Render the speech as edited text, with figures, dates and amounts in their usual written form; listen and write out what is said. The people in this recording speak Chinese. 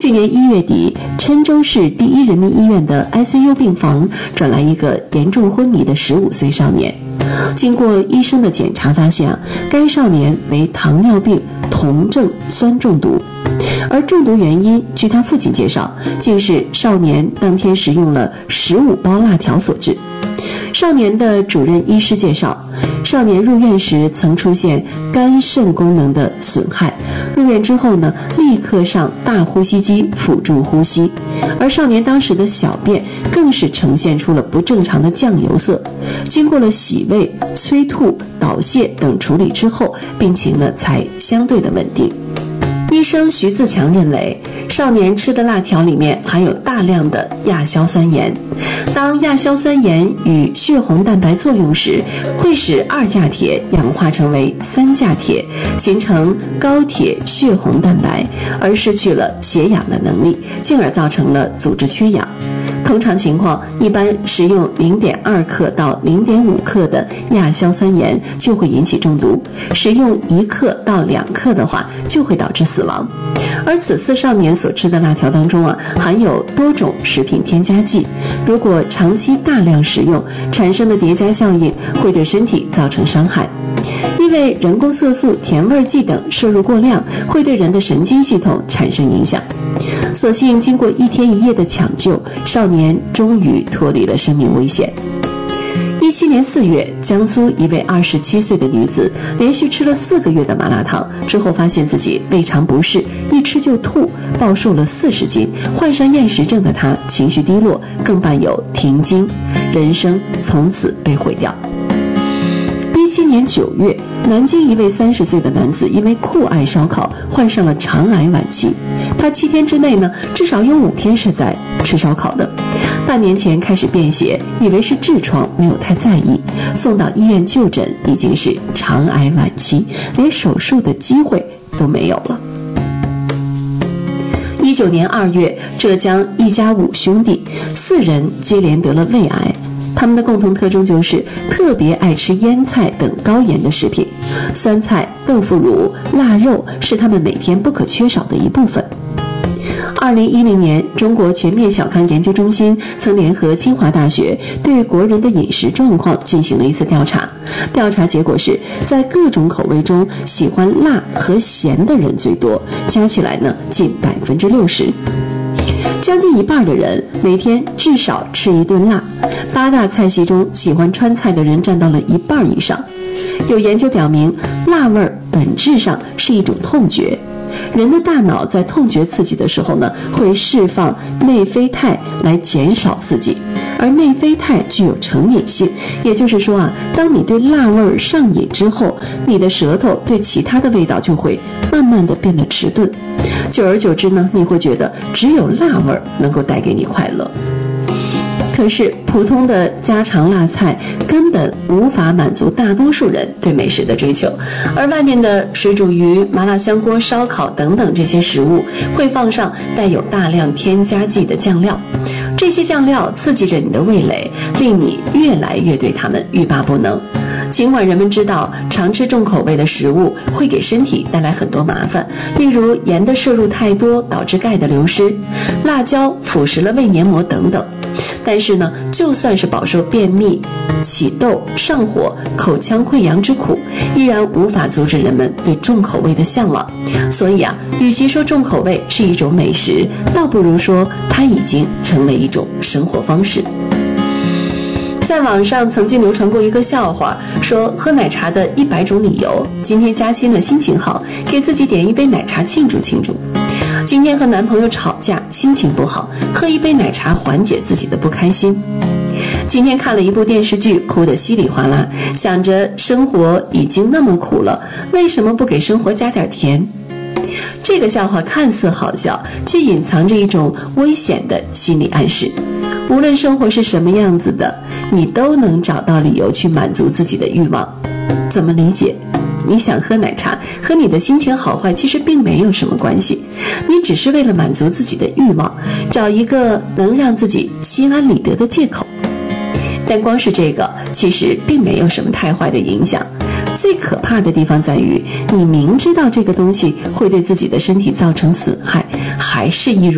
去年1月底，郴州市第一人民医院的 ICU 病房转来一个严重昏迷的15岁少年。经过医生的检查发现，该少年为糖尿病酮症酸中毒，而中毒原因据他父亲介绍，竟是少年当天食用了15包辣条所致。少年的主任医师介绍，少年入院时曾出现肝肾功能的损害，入院之后呢，立刻上大呼吸机辅助呼吸，而少年当时的小便更是呈现出了不正常的酱油色。经过了洗胃、催吐、导泻等处理之后，病情呢才相对的稳定。医生徐自强认为，少年吃的辣条里面含有大量的亚硝酸盐，当亚硝酸盐与血红蛋白作用时，会使2价铁氧化成为3价铁，形成高铁血红蛋白，而失去了携氧的能力，进而造成了组织缺氧。通常情况，一般食用0.2克到0.5克的亚硝酸盐就会引起中毒，食用1克到2克的话就会导致死亡。而此次少年所吃的辣条当中含有多种食品添加剂，如果长期大量食用，产生的叠加效应会对身体造成伤害。因为人工色素、甜味剂等摄入过量，会对人的神经系统产生影响。所幸经过1天1夜的抢救，少年终于脱离了生命危险。17年4月，江苏一位27岁的女子连续吃了4个月的麻辣烫之后，发现自己胃肠不适，一吃就吐，暴瘦了40斤，患上厌食症的她情绪低落，更伴有停经，人生从此被毁掉。17年9月，南京一位30岁的男子因为酷爱烧烤，患上了肠癌晚期。他7天之内呢，至少有5天是在吃烧烤的。半年前开始便血，以为是痔疮，没有太在意，送到医院就诊，已经是肠癌晚期，连手术的机会都没有了。19年2月，浙江一家5兄弟，4人接连得了胃癌。他们的共同特征就是特别爱吃腌菜等高盐的食品，酸菜、豆腐乳、腊肉是他们每天不可缺少的一部分。2010年，中国全面小康研究中心曾联合清华大学对国人的饮食状况进行了一次调查。调查结果是，在各种口味中，喜欢辣和咸的人最多，加起来呢近60%。将近一半的人每天至少吃1顿辣，8大菜系中喜欢川菜的人占到了1半以上。有研究表明，辣味本质上是一种痛觉，人的大脑在痛觉刺激的时候呢，会释放内啡肽来减少刺激，而内啡肽具有成瘾性，也就是说当你对辣味上瘾之后，你的舌头对其他的味道就会慢慢的变得迟钝，久而久之呢，你会觉得只有辣味能够带给你快乐。可是普通的家常辣菜根本无法满足大多数人对美食的追求，而外面的水煮鱼、麻辣香锅、烧烤等等这些食物会放上带有大量添加剂的酱料，这些酱料刺激着你的味蕾，令你越来越对它们欲罢不能。尽管人们知道常吃重口味的食物会给身体带来很多麻烦，例如盐的摄入太多导致钙的流失，辣椒腐蚀了胃黏膜等等，但是呢，就算是饱受便秘、起痘、上火、口腔溃疡之苦，依然无法阻止人们对重口味的向往。所以与其说重口味是一种美食，倒不如说它已经成为一种生活方式。在网上曾经流传过一个笑话，说喝奶茶的100种理由，今天加薪了心情好，给自己点一杯奶茶庆祝庆祝。今天和男朋友吵架，心情不好，喝一杯奶茶缓解自己的不开心。今天看了一部电视剧，哭得稀里哗啦，想着生活已经那么苦了，为什么不给生活加点甜？这个笑话看似好笑，却隐藏着一种危险的心理暗示。无论生活是什么样子的，你都能找到理由去满足自己的欲望。怎么理解？你想喝奶茶和你的心情好坏其实并没有什么关系，你只是为了满足自己的欲望，找一个能让自己心安理得的借口。但光是这个其实并没有什么太坏的影响，最可怕的地方在于，你明知道这个东西会对自己的身体造成损害，还是一如